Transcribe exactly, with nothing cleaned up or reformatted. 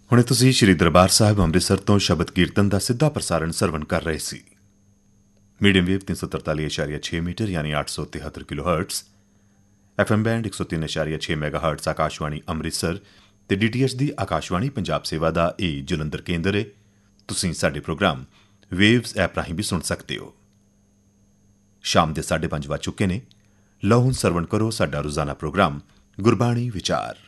ਹੁਣੇ ਤੁਸੀਂ ਸ਼੍ਰੀ ਦਰਬਾਰ ਸਾਹਿਬ ਅੰਮ੍ਰਿਤਸਰ ਤੋਂ ਸ਼ਬਦ ਕੀਰਤਨ ਦਾ ਸਿੱਧਾ ਪ੍ਰਸਾਰਣ ਸਰਵਣ ਕਰ ਰਹੇ ਸੀ। ਮੀਡੀਅਮ ਵੇਵ ਤਿੰਨ ਸੌ ਤਰਤਾਲੀ ਦਸ਼ਮਲਵ ਛੇ ਮੀਟਰ ਯਾਨੀ ਅੱਠ ਸੌ ਤਿਹੱਤਰ ਕਿਲੋ ਹਰਟਜ਼, ਐਫਐਮ ਬੈਂਡ ਇੱਕ ਸੌ ਤਿੰਨ ਦਸ਼ਮਲਵ ਛੇ ਮੈਗਾ ਹਰਟਜ਼ ਆਕਾਸ਼ਵਾਣੀ ਅੰਮ੍ਰਿਤਸਰ ਤੇ ਡੀਟੀਐਚ ਦੀ ਆਕਾਸ਼ਵਾਣੀ ਪੰਜਾਬ ਸੇਵਾ ਦਾ ਇਹ ਜਲੰਧਰ ਕੇਂਦਰ ਹੈ। ਤੁਸੀਂ ਸਾਡੇ ਪ੍ਰੋਗਰਾਮ ਵੇਵਜ਼ ਐਪ ਰਾਹੀਂ ਵੀ ਸੁਣ ਸਕਦੇ ਹੋ। ਸ਼ਾਮ ਦੇ ਸਾਢੇ ਪੰਜ ਵੱਜ ਚੁੱਕੇ ਨੇ। ਲਓ ਹੁਣ ਸਰਵਣ ਕਰੋ ਸਾਡਾ ਰੋਜ਼ਾਨਾ ਪ੍ਰੋਗਰਾਮ ਗੁਰਬਾਣੀ ਵਿਚਾਰ।